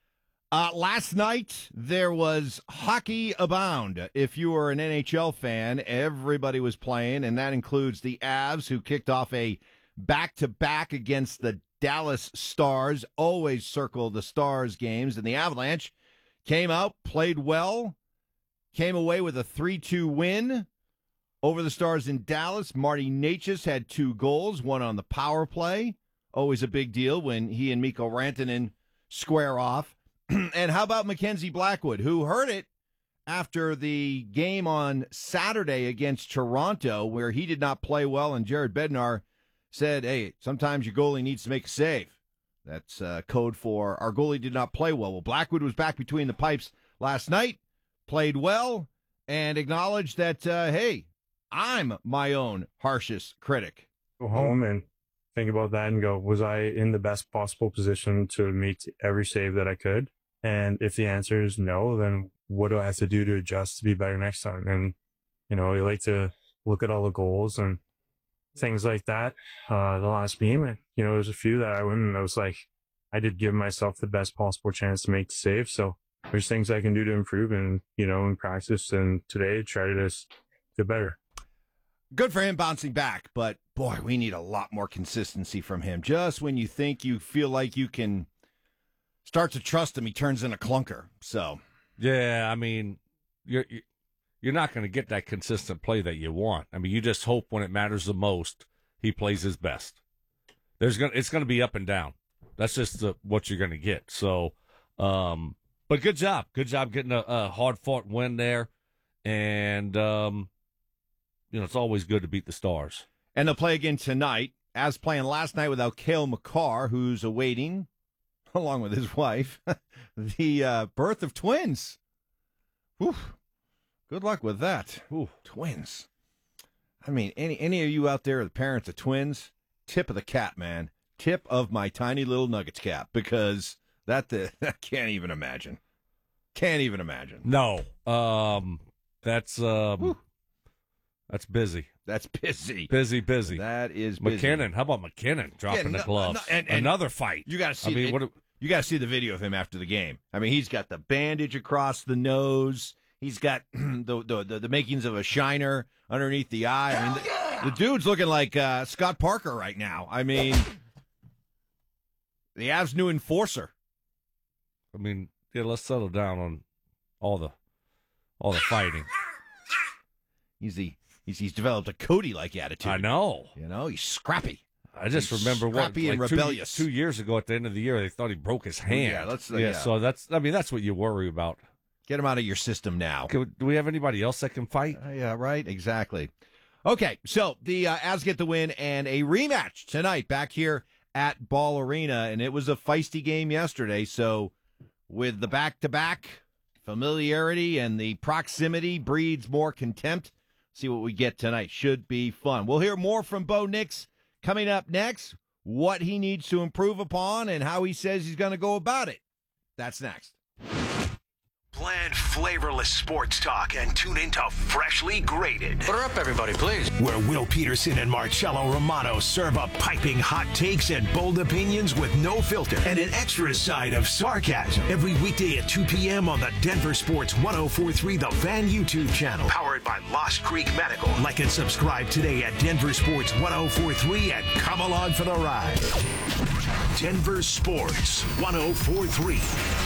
Uh, last night, there was hockey abound. If you were an N H L fan, everybody was playing, and that includes the Avs, who kicked off a back-to-back against the Dallas Stars. Always circle the Stars games, and the Avalanche came out, played well, came away with a three two win over the Stars in Dallas. Marty Necas had two goals, one on the power play. Always a big deal when he and Mikko Rantanen square off. And how about Mackenzie Blackwood, who heard it after the game on Saturday against Toronto, where he did not play well, and Jared Bednar said, hey, sometimes your goalie needs to make a save. That's uh, code for our goalie did not play well. Well, Blackwood was back between the pipes last night, played well, and acknowledged that, uh, hey, I'm my own harshest critic. Go home and think about that and go, was I in the best possible position to meet every save that I could? And if the answer is no, then what do I have to do to adjust to be better next time? And, you know, you like to look at all the goals and things like that. Uh, the last game, and, you know, there's a few that I went and I was like, I did give myself the best possible chance to make the save. So there's things I can do to improve and, you know, in practice and today try to just get better. Good for him bouncing back, but boy, we need a lot more consistency from him. Just when you think you feel like you can start to trust him, he turns in a clunker. So, yeah, I mean, you're you're not going to get that consistent play that you want. I mean, you just hope when it matters the most, he plays his best. There's going it's going to be up and down. That's just the, what you're going to get. So, um, but good job, good job getting a, a hard fought win there, and um, you know, it's always good to beat the Stars. And they'll play again tonight, as playing last night without Cale Makar, who's awaiting, along with his wife, the uh, birth of twins. Whew. Good luck with that. Ooh, twins. I mean, any any of you out there, the parents of twins, tip of the cap, man. Tip of my tiny little Nuggets cap, because that uh, I can't even imagine. Can't even imagine. No, um, that's um, Whew. that's busy. That's busy. Busy, busy. That is busy. McKinnon. How about McKinnon dropping Yeah, no, the gloves? no, and- and Another fight. You got to see. I mean, it- what? you got to see the video of him after the game. I mean, he's got the bandage across the nose. He's got the, the the the makings of a shiner underneath the eye. I mean, the, the dude's looking like uh, Scott Parker right now. I mean, the Avs' new enforcer. I mean, yeah, let's settle down on all the all the fighting. He's the he's he's developed a Cody-like attitude. I know. You know, he's scrappy. I just He's remember what scrappy and like two- rebellious. Two, years ago at the end of the year, they thought he broke his hand. Yeah, let's- uh, yeah, yeah. So that's I mean that's what you worry about. Get him out of your system now. Can, do we have anybody else that can fight? Uh, yeah, right. Exactly. Okay, so the uh, Avs get the win and a rematch tonight back here at Ball Arena, and it was a feisty game yesterday. So with the back-to-back familiarity and the proximity breeds more contempt. See what we get tonight. Should be fun. We'll hear more from Bo Nix coming up next. What he needs to improve upon and how he says he's going to go about it. That's next. Blend flavorless sports talk and tune into Freshly Grated. Put her up, everybody, please. Where Will Peterson and Marcello Romano serve up piping hot takes and bold opinions with no filter and an extra side of sarcasm. Every weekday at two p.m. on the Denver Sports ten forty-three The Van YouTube channel. Powered by Lost Creek Medical. Like and subscribe today at Denver Sports ten forty-three and come along for the ride. Denver Sports ten forty-three.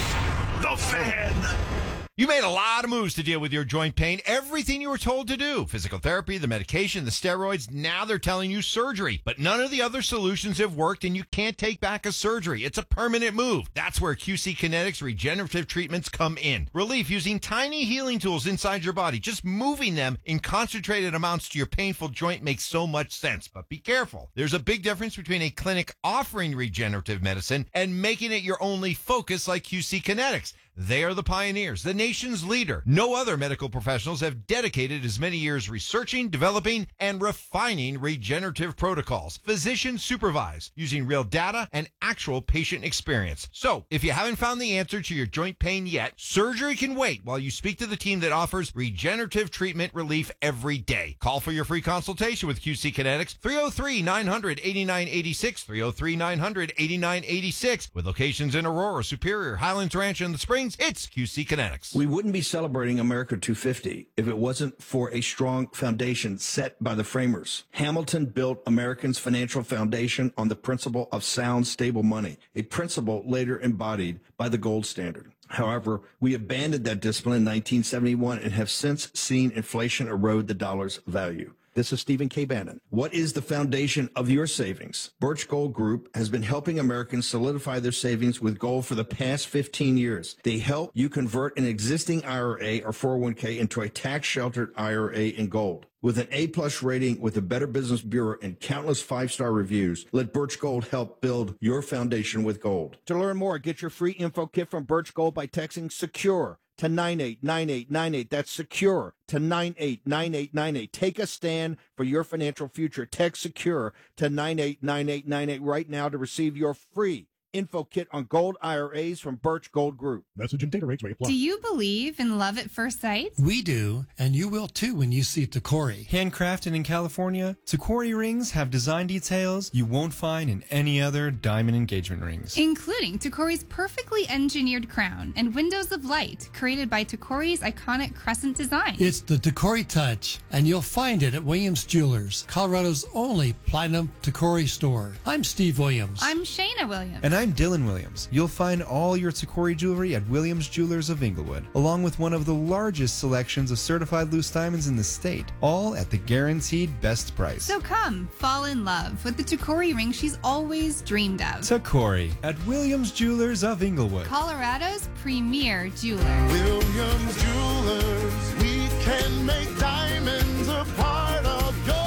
The Fan. You made a lot of moves to deal with your joint pain. Everything you were told to do. Physical therapy, the medication, the steroids. Now they're telling you surgery. But none of the other solutions have worked, and you can't take back a surgery. It's a permanent move. That's where Q C Kinetics regenerative treatments come in. Relief using tiny healing tools inside your body. Just moving them in concentrated amounts to your painful joint makes so much sense. But be careful. There's a big difference between a clinic offering regenerative medicine and making it your only focus like Q C Kinetics. They are the pioneers, the nation's leader. No other medical professionals have dedicated as many years researching, developing, and refining regenerative protocols. Physician supervised, using real data and actual patient experience. So, if you haven't found the answer to your joint pain yet, surgery can wait while you speak to the team that offers regenerative treatment relief every day. Call for your free consultation with Q C Kinetics, three oh three, nine hundred, eighty-nine eighty-six, three oh three, nine hundred, eighty-nine eighty-six, with locations in Aurora, Superior, Highlands Ranch, and the Springs. It's Q C Kinetics. We wouldn't be celebrating America two fifty if it wasn't for a strong foundation set by the framers. Hamilton built Americans' financial foundation on the principle of sound, stable money, a principle later embodied by the gold standard. However, we abandoned that discipline in nineteen seventy-one and have since seen inflation erode the dollar's value. This is Stephen K. Bannon. What is the foundation of your savings? Birch Gold Group has been helping Americans solidify their savings with gold for the past fifteen years. They help you convert an existing I R A or four oh one k into a tax-sheltered I R A in gold. With an A-plus rating with the Better Business Bureau and countless five-star reviews, let Birch Gold help build your foundation with gold. To learn more, get your free info kit from Birch Gold by texting SECURE to nine eight nine eight nine eight. That's SECURE to nine eight nine eight nine eight. Take a stand for your financial future. Text SECURE to nine eight nine eight nine eight right now to receive your free info kit on gold I R As from Birch Gold Group. Message and data rates may apply. Do you believe in love at first sight? We do, and you will too when you see Tacori. Handcrafted in California, Tacori rings have design details you won't find in any other diamond engagement rings. Including Tacori's perfectly engineered crown and windows of light created by Tacori's iconic crescent design. It's the Tacori touch, and you'll find it at Williams Jewelers, Colorado's only platinum Tacori store. I'm Steve Williams. I'm Shayna Williams. And I'm Dylan Williams. You'll find all your Tacori jewelry at Williams Jewelers of Inglewood, along with one of the largest selections of certified loose diamonds in the state, all at the guaranteed best price. So come, fall in love with the Tacori ring she's always dreamed of. Tacori at Williams Jewelers of Inglewood, Colorado's premier jeweler. Williams Jewelers, we can make diamonds a part of your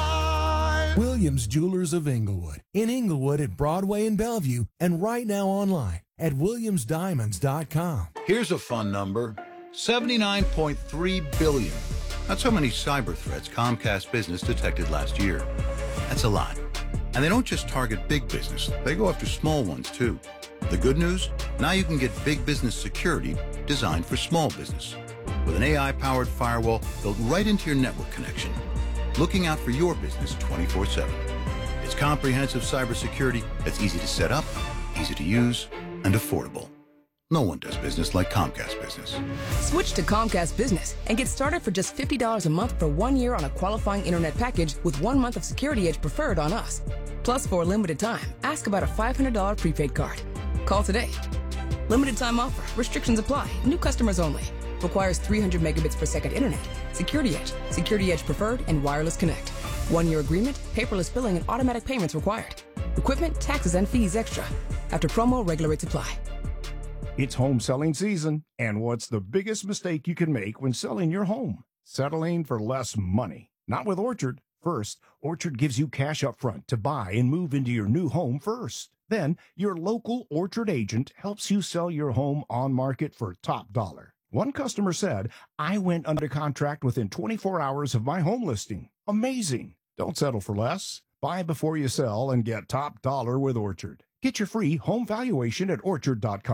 life. Williams Jewelers of Inglewood, in Inglewood at Broadway and Bellevue, and right now online at williams diamonds dot com. Here's a fun number, seventy-nine point three billion. That's how many cyber threats Comcast Business detected last year. That's a lot. And they don't just target big business, they go after small ones too. The good news? Now you can get big business security designed for small business with an A I-powered firewall built right into your network connection, looking out for your business twenty-four seven. It's comprehensive cybersecurity that's easy to set up, easy to use, and affordable. No one does business like Comcast Business. Switch to Comcast Business and get started for just fifty dollars a month for one year on a qualifying internet package with one month of Security Edge Preferred on us. Plus, for a limited time, ask about a five hundred dollars prepaid card. Call today. Limited time offer. Restrictions apply. New customers only. Requires three hundred megabits per second internet. Security Edge, Security Edge Preferred, and Wireless Connect. One-year agreement, paperless billing, and automatic payments required. Equipment, taxes, and fees extra. After promo, regular rates apply. It's home selling season, and what's the biggest mistake you can make when selling your home? Settling for less money. Not with Orchard. First, Orchard gives you cash up front to buy and move into your new home first. Then, your local Orchard agent helps you sell your home on market for top dollar. One customer said, I went under contract within twenty-four hours of my home listing. Amazing. Don't settle for less. Buy before you sell and get top dollar with Orchard. Get your free home valuation at orchard dot com.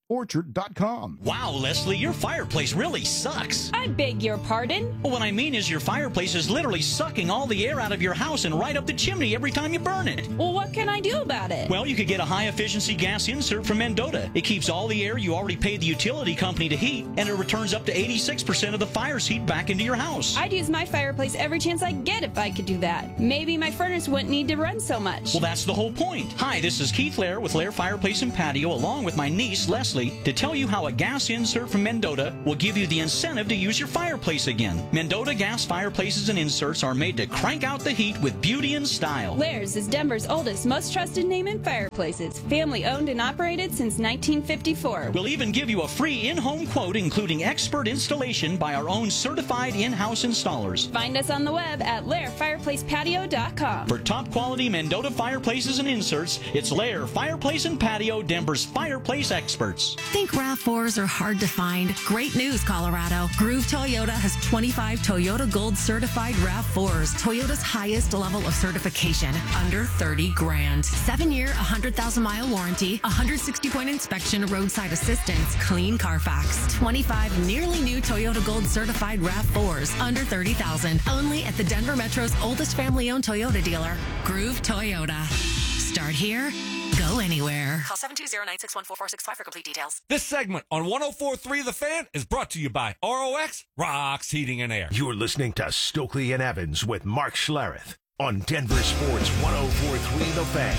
orchard dot com. Wow, Leslie, your fireplace really sucks. I beg your pardon? Well, what I mean is your fireplace is literally sucking all the air out of your house and right up the chimney every time you burn it. Well, what can I do about it? Well, you could get a high-efficiency gas insert from Mendota. It keeps all the air you already paid the utility company to heat, and it returns up to eighty-six percent of the fire's heat back into your house. I'd use my fireplace every chance I get if I could do that. Maybe my furnace wouldn't need to run so much. Well, that's the whole point. Hi, this is Keith Lair with Lair Fireplace and Patio, along with my niece, Leslie, to tell you how a gas insert from Mendota will give you the incentive to use your fireplace again. Mendota gas fireplaces and inserts are made to crank out the heat with beauty and style. Lair's is Denver's oldest, most trusted name in fireplaces. Family owned and operated since nineteen fifty-four. We'll even give you a free in-home quote, including expert installation by our own certified in-house installers. Find us on the web at lair fireplace patio dot com. For top quality Mendota fireplaces and inserts, it's Lair Fireplace and Patio, Denver's fireplace experts. Think RAV fours are hard to find? Great news, Colorado. Groove Toyota has twenty-five Toyota Gold certified RAV fours, Toyota's highest level of certification, under thirty grand. Seven year, one hundred thousand mile warranty, one hundred sixty point inspection, roadside assistance, clean Carfax. twenty-five nearly new Toyota Gold certified RAV fours, under thirty thousand. Only at the Denver Metro's oldest family owned Toyota dealer, Groove Toyota. Start here, go anywhere. Call seven two zero, nine six one, four four six five for complete details. This segment on one oh four point three The Fan is brought to you by R O X Rocks Heating and Air. You're listening to Stokely and Evans with Mark Schlereth on Denver Sports one oh four point three The Fan.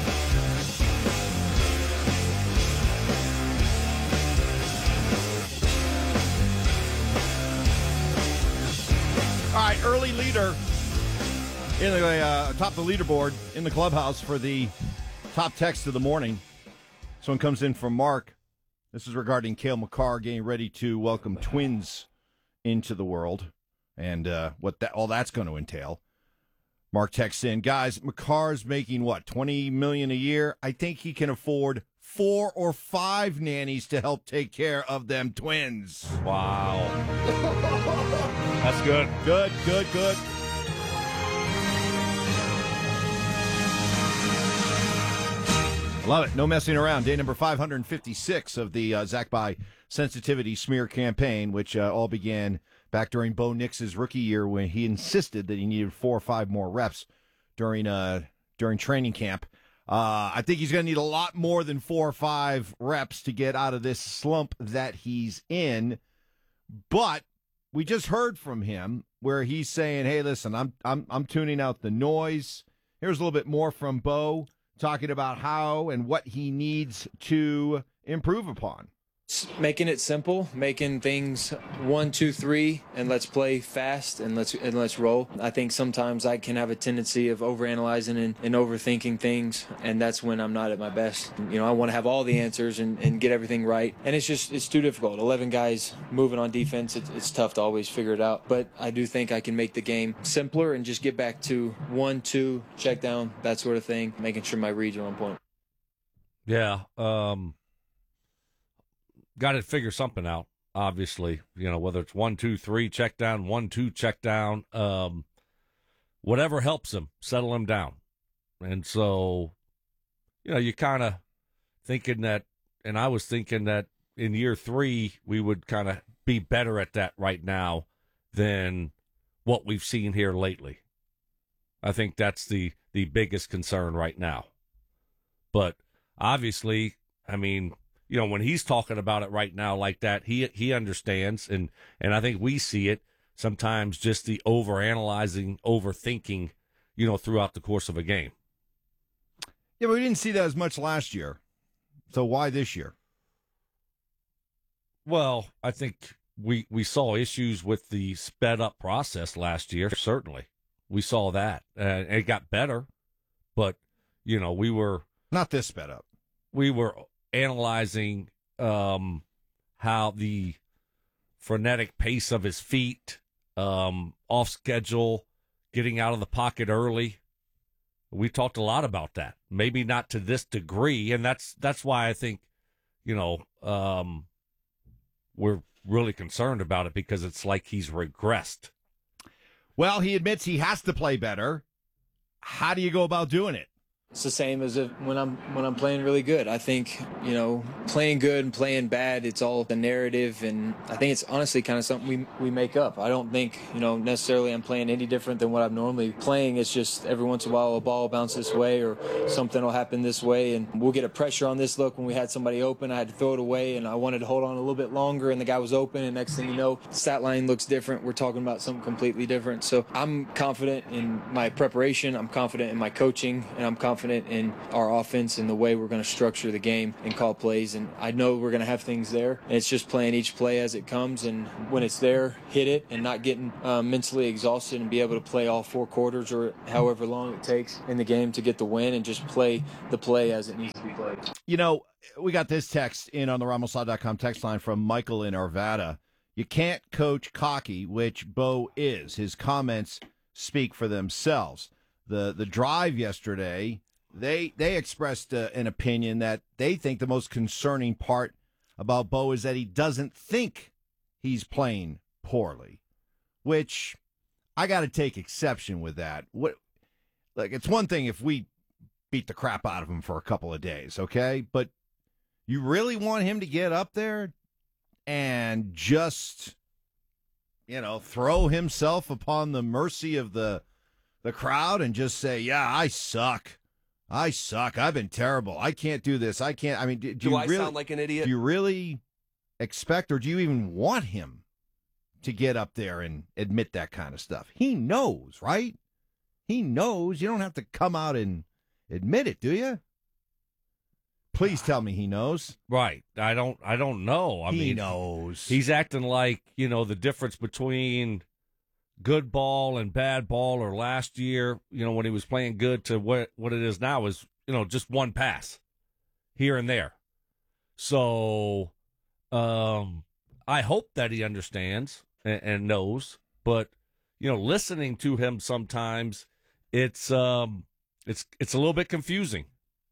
All right, early leader in the uh, top of the leaderboard in the clubhouse for the top text of the morning. This one comes in from Mark. This is regarding Cale Makar getting ready to welcome twins into the world and uh, what that all that's going to entail. Mark texts in, guys, Makar's making what, twenty million dollars a year? I think he can afford four or five nannies to help take care of them twins. Wow. That's good. Good, good, good. Love it. No messing around. Day number five hundred fifty-six of the uh, Zach By Sensitivity Smear campaign, which uh, all began back during Bo Nix's rookie year when he insisted that he needed four or five more reps during uh, during training camp. Uh, I think he's going to need a lot more than four or five reps to get out of this slump that he's in. But we just heard from him where he's saying, "Hey, listen, I'm I'm I'm tuning out the noise." Here's a little bit more from Bo, talking about how and what he needs to improve upon. Making it simple, making things one, two, three, and let's play fast and let's and let's roll. I think sometimes I can have a tendency of overanalyzing and, and overthinking things, and that's when I'm not at my best. You know, I want to have all the answers and, and get everything right, and it's just it's too difficult. eleven guys moving on defense, it's, it's tough to always figure it out. But I do think I can make the game simpler and just get back to one, two, check down, that sort of thing, making sure my reads are on point. Yeah, um. Got to figure something out, obviously. You know, whether it's one, two, three, check down, one, two, check down. Um, whatever helps him, settle him down. And so, you know, you kind of thinking that, and I was thinking that in year three, we would kind of be better at that right now than what we've seen here lately. I think that's the, the biggest concern right now. But obviously, I mean, you know, when he's talking about it right now like that, he he understands, and, and I think we see it sometimes, just the overanalyzing, overthinking, you know, throughout the course of a game. Yeah, but we didn't see that as much last year. So why this year? Well, I think we we saw issues with the sped up process last year. Certainly, we saw that, and it got better. But you know, we were not this sped up. We were analyzing um, how the frenetic pace of his feet, um, off schedule, getting out of the pocket early. We talked a lot about that. Maybe not to this degree, and that's that's why I think, you know, um, we're really concerned about it, because it's like he's regressed. Well, he admits he has to play better. How do you go about doing it? It's the same as if when I'm when I'm playing really good. I think, you know, playing good and playing bad, it's all the narrative, and I think it's honestly kind of something we we make up. I don't think, you know, necessarily I'm playing any different than what I'm normally playing. It's just every once in a while a ball will bounce this way or something will happen this way, and we'll get a pressure on this look when we had somebody open. I had to throw it away, and I wanted to hold on a little bit longer, and the guy was open, and next thing you know, stat line looks different. We're talking about something completely different. So I'm confident in my preparation. I'm confident in my coaching, and I'm confident in our offense and the way we're going to structure the game and call plays. And I know we're going to have things there. And it's just playing each play as it comes. And when it's there, hit it and not getting uh, mentally exhausted and be able to play all four quarters or however long it takes in the game to get the win, and just play the play as it needs to be played. You know, we got this text in on the Ramos Law dot com text line from Michael in Arvada. You can't coach cocky, which Bo is. His comments speak for themselves. The the drive yesterday, They they expressed uh, an opinion that they think the most concerning part about Bo is that he doesn't think he's playing poorly, which I got to take exception with that. What, like, it's one thing if we beat the crap out of him for a couple of days, okay? But you really want him to get up there and just, you know, throw himself upon the mercy of the the crowd and just say, yeah, I suck. I suck. I've been terrible. I can't do this. I can't. I mean, do, do, do you I really, sound like an idiot? Do you really expect, or do you even want him to get up there and admit that kind of stuff? He knows, right? He knows. You don't have to come out and admit it, do you? Please tell me he knows. Right. I don't. I don't know. I he mean, knows. He's acting like, you know, the difference between good ball and bad ball, or last year, you know, when he was playing good, to what what it is now is, you know, just one pass here and there. So um, I hope that he understands and, and knows, but, you know, listening to him sometimes, it's um, it's it's a little bit confusing.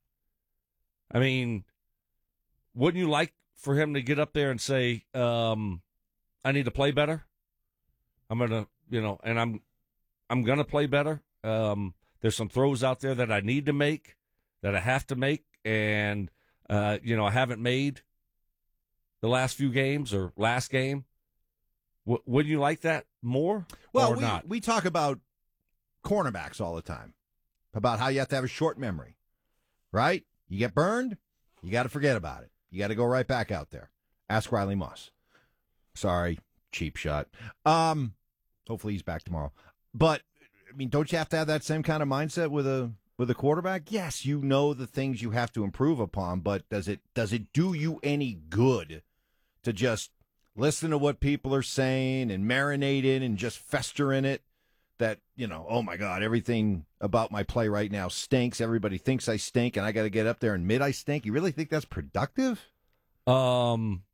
I mean, wouldn't you like for him to get up there and say, um, I need to play better? I'm going to, you know, and I'm, I'm going to play better. Um, there's some throws out there that I need to make, that I have to make. And, uh, you know, I haven't made the last few games or last game. W- wouldn't you like that more well, or we, not? we talk about cornerbacks all the time, about how you have to have a short memory, right? You get burned, you got to forget about it. You got to go right back out there. Ask Riley Moss. Sorry, cheap shot. Um, hopefully he's back tomorrow. But I mean, don't you have to have that same kind of mindset with a with a quarterback? Yes, you know the things you have to improve upon, but does it does it do you any good to just listen to what people are saying and marinate in and just fester in it? That, you know, oh my God, everything about my play right now stinks. Everybody thinks I stink, and I got to get up there and admit I stink. You really think that's productive? Um.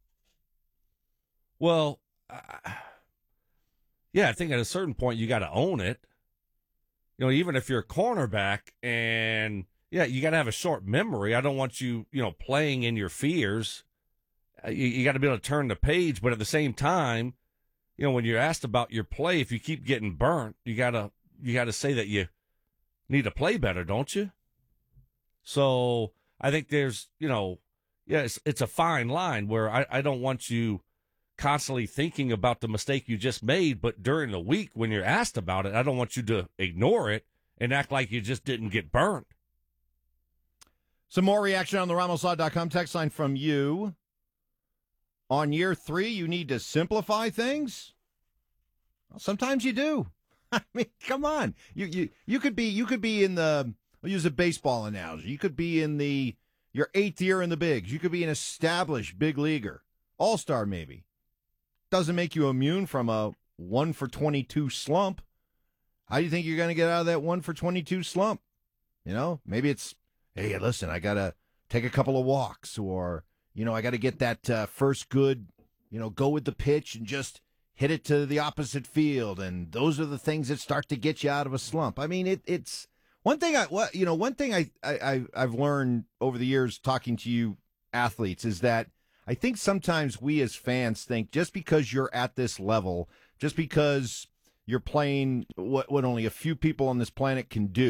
Well, uh, yeah, I think at a certain point you got to own it. You know, even if you're a cornerback, and yeah, you got to have a short memory. I don't want you, you know, playing in your fears. Uh, you you got to be able to turn the page, but at the same time, you know, when you're asked about your play, if you keep getting burnt, you gotta you gotta say that you need to play better, don't you? So I think there's, you know, yeah, it's, it's a fine line where I, I don't want you constantly thinking about the mistake you just made, but during the week when you're asked about it, I don't want you to ignore it and act like you just didn't get burnt. Some more reaction on the Ramos Law dot com text line from you. On year three, you need to simplify things? Well, sometimes you do. I mean, come on. You you you could be you could be in the, I'll use a baseball analogy. You could be in the your eighth year in the bigs. You could be an established big leaguer, all-star maybe. Doesn't make you immune from a one for twenty-two slump. How do you think you're going to get out of that one for twenty-two slump? You know, maybe it's, hey, listen, I got to take a couple of walks, or, you know, I got to get that uh, first good, you know, go with the pitch and just hit it to the opposite field. And those are the things that start to get you out of a slump. I mean, it, it's one thing I, what, you know, one thing I, I, I've learned over the years talking to you athletes is that I think sometimes we as fans think just because you're at this level, just because you're playing what, what only a few people on this planet can do,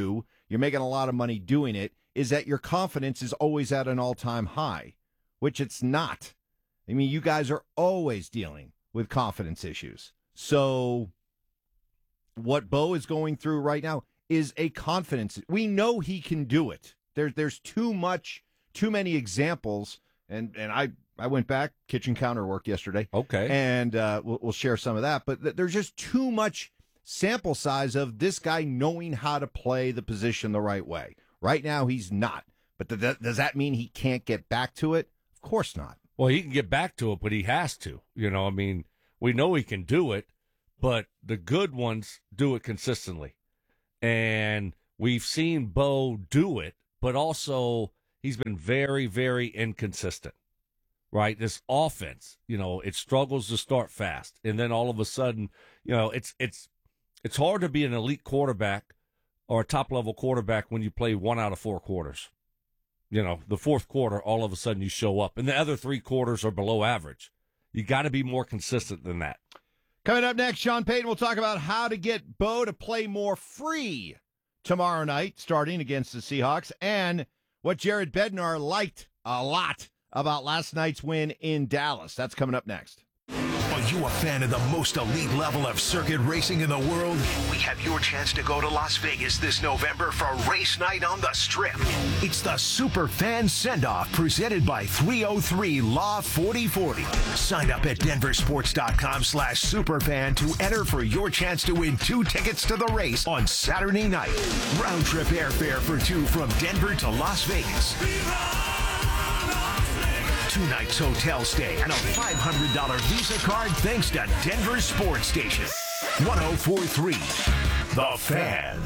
you're making a lot of money doing it, is that your confidence is always at an all-time high, which it's not. I mean, you guys are always dealing with confidence issues. So what Bo is going through right now is a confidence. We know he can do it. There, there's too much, too many examples, and, and I, I went back, kitchen counter work yesterday. Okay. And uh, we'll, we'll share some of that. But th- there's just too much sample size of this guy knowing how to play the position the right way. Right now, he's not. But th- th- does that mean he can't get back to it? Of course not. Well, he can get back to it, but he has to. You know, I mean, we know he can do it, but the good ones do it consistently. And we've seen Bo do it, but also he's been very, very inconsistent, right? This offense, you know, it struggles to start fast. And then all of a sudden, you know, it's it's it's hard to be an elite quarterback or a top-level quarterback when you play one out of four quarters. You know, the fourth quarter, all of a sudden you show up, and the other three quarters are below average. You got to be more consistent than that. Coming up next, Sean Payton will talk about how to get Bo to play more free tomorrow night, starting against the Seahawks, and what Jared Bednar liked a lot about last night's win in Dallas. That's coming up next. Are you a fan of the most elite level of circuit racing in the world? We have your chance to go to Las Vegas this November for race night on the Strip. It's the Super Fan Send-Off presented by three oh three Law forty forty. Sign up at denversports.com slash superfan to enter for your chance to win two tickets to the race on Saturday night. Round trip airfare for two from Denver to Las Vegas. Two nights hotel stay and a five hundred dollars Visa card thanks to Denver Sports Station. one oh four point three The Fan.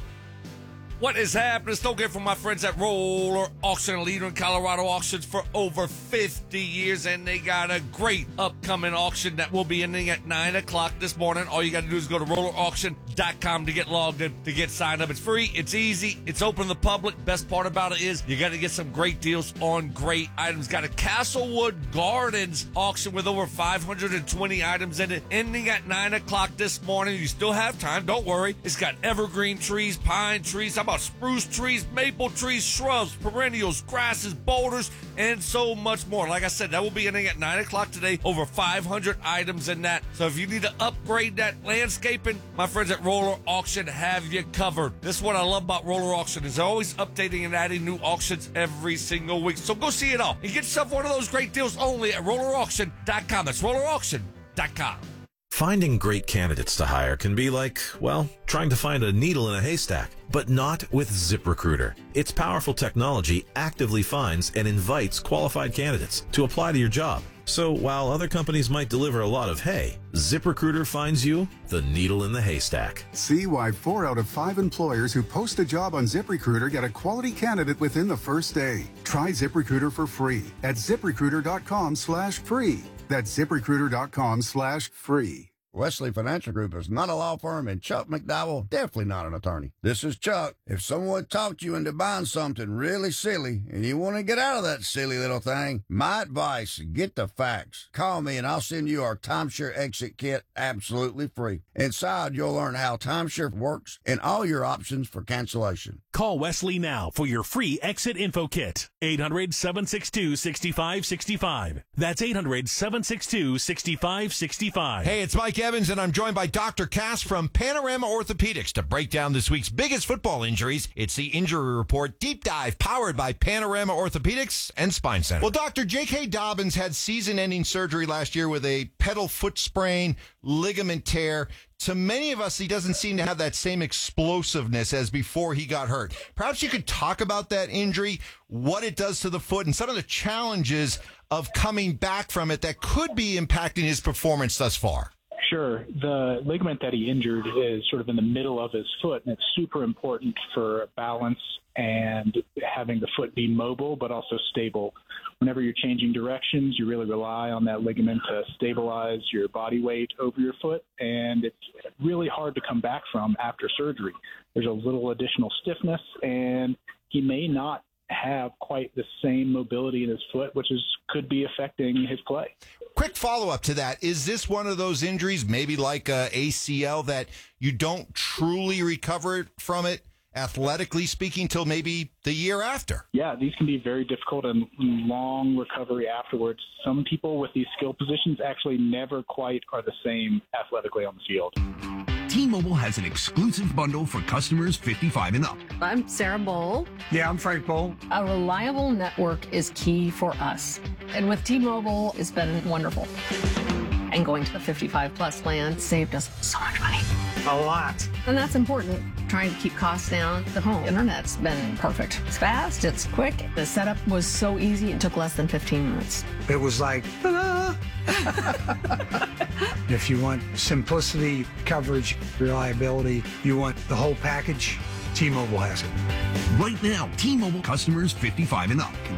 What is happening? Don't get from my friends at Roller Auction, a leader in Colorado auctions for over fifty years, and they got a great upcoming auction that will be ending at nine o'clock this morning. All you got to do is go to roller auction dot com to get logged in, to get signed up. It's free, it's easy, it's open to the public. Best part about it is you got to get some great deals on great items. Got a Castlewood Gardens auction with over five hundred twenty items in it, ending at nine o'clock this morning. You still have time, don't worry. It's got evergreen trees, pine trees, how about spruce trees, maple trees, shrubs, perennials, grasses, boulders, and so much more. Like I said, that will be ending at nine o'clock today. Over five hundred items in that. So if you need to upgrade that landscaping, my friends at Roller Auction have you covered. This is what I love about Roller Auction, is they're always updating and adding new auctions every single week. So go see it all and get yourself one of those great deals only at roller auction dot com. That's roller auction dot com. Finding great candidates to hire can be like, well, trying to find a needle in a haystack, but not with ZipRecruiter. Its powerful technology actively finds and invites qualified candidates to apply to your job. So while other companies might deliver a lot of hay, ZipRecruiter finds you the needle in the haystack. See why four out of five employers who post a job on ZipRecruiter get a quality candidate within the first day. Try ZipRecruiter for free at ziprecruiter dot com slash free. That's ziprecruiter dot com slash free. Wesley Financial Group is not a law firm, and Chuck McDowell definitely not an attorney. This is Chuck. If someone talked you into buying something really silly and you want to get out of that silly little thing, my advice, get the facts. Call me and I'll send you our timeshare exit kit absolutely free. Inside, you'll learn how timeshare works and all your options for cancellation. Call Wesley now for your free exit info kit. eight hundred, seven six two, six five six five. That's eight hundred, seven six two, six five six five. Hey, it's Mike Evans, and I'm joined by Doctor Cass from Panorama Orthopedics to break down this week's biggest football injuries. It's the Injury Report Deep Dive, powered by Panorama Orthopedics and Spine Center. Well, Doctor J K. Dobbins had season-ending surgery last year with a pedal foot sprain, ligament tear. To many of us, he doesn't seem to have that same explosiveness as before he got hurt. Perhaps you could talk about that injury, what it does to the foot, and some of the challenges of coming back from it that could be impacting his performance thus far. Sure. The ligament that he injured is sort of in the middle of his foot, and it's super important for balance and having the foot be mobile but also stable. Whenever you're changing directions, you really rely on that ligament to stabilize your body weight over your foot, and it's really hard to come back from after surgery. There's a little additional stiffness, and he may not have quite the same mobility in his foot, which is could be affecting his play. Quick follow-up to that. Is this one of those injuries, maybe like a A C L, that you don't truly recover from it athletically speaking, till maybe the year after. Yeah, these can be very difficult and long recovery afterwards. Some people with these skill positions actually never quite are the same athletically on the field. T-Mobile has an exclusive bundle for customers fifty-five and up. I'm Sarah Bowl. Yeah, I'm Frank Bowl. A reliable network is key for us. And with T-Mobile, it's been wonderful. And going to the fifty-five plus plan saved us so much money. A lot. And that's important. Trying to keep costs down. The home internet's been perfect. It's fast, it's quick. The setup was so easy, it took less than fifteen minutes. It was like, ta-da! If you want simplicity, coverage, reliability, you want the whole package, T-Mobile has it. Right now, T-Mobile customers fifty-five and up can